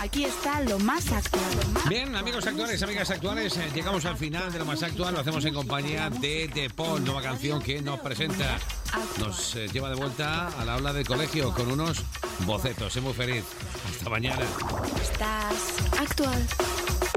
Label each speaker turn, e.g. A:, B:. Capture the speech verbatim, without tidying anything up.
A: Aquí está lo más actual.
B: Bien, amigos actuales, amigas actuales, eh, llegamos al final de lo más actual. Lo hacemos en compañía de The Paul, nueva canción que nos presenta. Nos eh, lleva de vuelta al aula del colegio con unos bocetos. Sé muy feliz. Hasta mañana.
A: Estás actual.